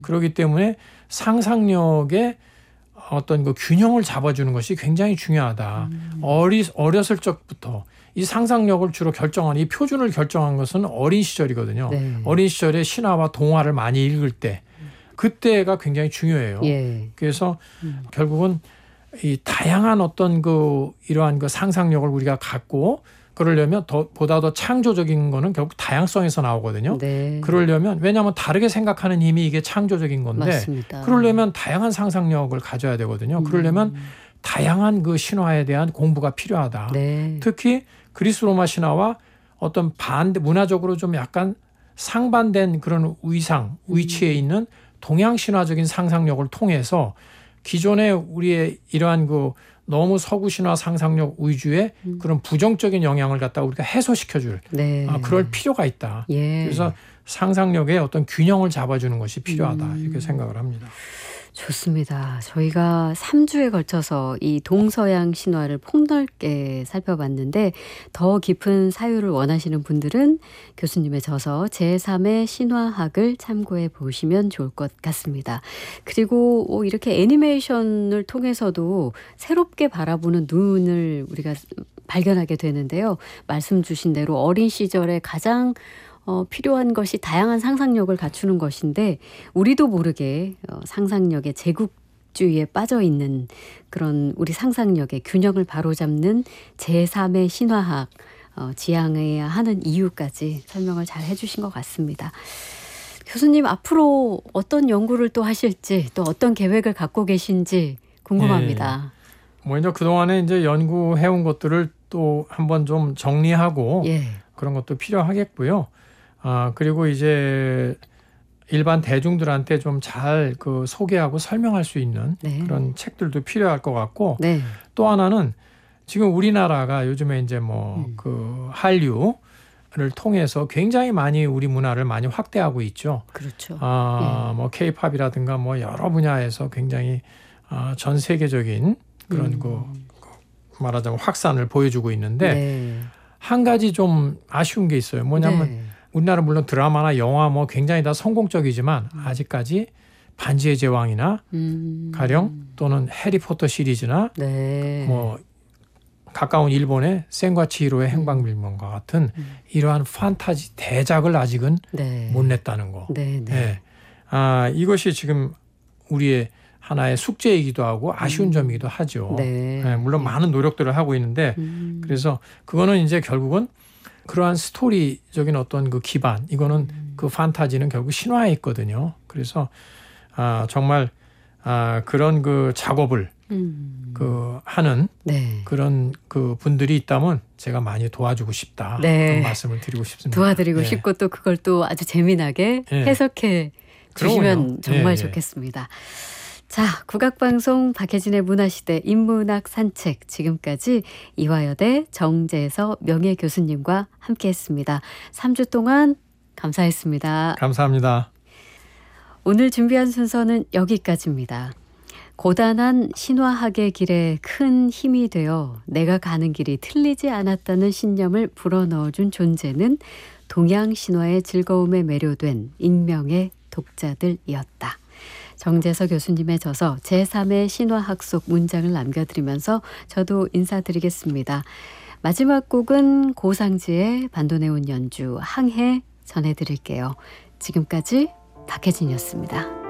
그렇기 때문에 상상력의 어떤 그 균형을 잡아주는 것이 굉장히 중요하다. 어렸을 적부터 이 상상력을 주로 이 표준을 결정한 것은 어린 시절이거든요. 네. 어린 시절에 신화와 동화를 많이 읽을 때 그때가 굉장히 중요해요. 예. 그래서 결국은 이 다양한 어떤 이러한 상상력을 우리가 갖고 그러려면 보다 더 창조적인 거는 결국 다양성에서 나오거든요. 네. 그러려면 왜냐하면 다르게 생각하는 힘이 이게 창조적인 건데 맞습니다. 그러려면 다양한 상상력을 가져야 되거든요. 그러려면 다양한 신화에 대한 공부가 필요하다. 네. 특히 그리스 로마 신화와 어떤 문화적으로 좀 약간 상반된 그런 위치에 있는 동양 신화적인 상상력을 통해서 기존의 우리의 이러한 너무 서구 신화 상상력 위주의 그런 부정적인 영향을 갖다 우리가 해소시켜줄 네. 그럴 필요가 있다. 예. 그래서 상상력의 어떤 균형을 잡아주는 것이 필요하다 이렇게 생각을 합니다. 좋습니다. 저희가 3주에 걸쳐서 이 동서양 신화를 폭넓게 살펴봤는데 더 깊은 사유를 원하시는 분들은 교수님의 저서 제3의 신화학을 참고해 보시면 좋을 것 같습니다. 그리고 이렇게 애니메이션을 통해서도 새롭게 바라보는 눈을 우리가 발견하게 되는데요. 말씀 주신 대로 어린 시절에 가장 필요한 것이 다양한 상상력을 갖추는 것인데 우리도 모르게 상상력의 제국주의에 빠져 있는 그런 우리 상상력의 균형을 바로잡는 제3의 신화학 지향해야 하는 이유까지 설명을 잘 해주신 것 같습니다. 교수님 앞으로 어떤 연구를 또 하실지 또 어떤 계획을 갖고 계신지 궁금합니다. 먼저 그동안에 이제 연구해온 것들을 또 한번 좀 정리하고 예. 그런 것도 필요하겠고요. 그리고 이제 일반 대중들한테 좀 잘 소개하고 설명할 수 있는 네. 그런 책들도 필요할 것 같고 네. 또 하나는 지금 우리나라가 요즘에 이제 한류를 통해서 굉장히 많이 우리 문화를 많이 확대하고 있죠. 그렇죠. K-팝이라든가 여러 분야에서 굉장히 전 세계적인 그런 말하자면 확산을 보여주고 있는데 네. 한 가지 좀 아쉬운 게 있어요. 뭐냐면 네. 우리나라 물론 드라마나 영화 굉장히 다 성공적이지만 아직까지 반지의 제왕이나 가령 또는 해리포터 시리즈나 네. 가까운 일본의 센과 치히로의 행방불명과 같은 이러한 판타지 대작을 아직은 네. 못 냈다는 거. 네. 네. 이것이 지금 우리의 하나의 숙제이기도 하고 아쉬운 점이기도 하죠. 네. 물론 많은 노력들을 하고 있는데 그래서 그거는 이제 결국은 그러한 스토리적인 어떤 기반 이거는 판타지는 결국 신화에 있거든요. 그래서 정말 그런 작업을 하는 네. 그런 분들이 있다면 제가 많이 도와주고 싶다. 네. 그런 말씀을 드리고 싶습니다. 도와드리고 싶고 또 그걸 또 아주 재미나게 해석해 주시면 정말 좋겠습니다. 자, 국악방송 박혜진의 문화시대 인문학 산책 지금까지 이화여대 정재서 명예교수님과 함께했습니다. 3주 동안 감사했습니다. 감사합니다. 오늘 준비한 순서는 여기까지입니다. 고단한 신화학의 길에 큰 힘이 되어 내가 가는 길이 틀리지 않았다는 신념을 불어넣어준 존재는 동양 신화의 즐거움에 매료된 익명의 독자들이었다. 정재서 교수님의 저서 제3의 신화학 속 문장을 남겨드리면서 저도 인사드리겠습니다. 마지막 곡은 고상지의 반도네온 연주 항해 전해드릴게요. 지금까지 박혜진이었습니다.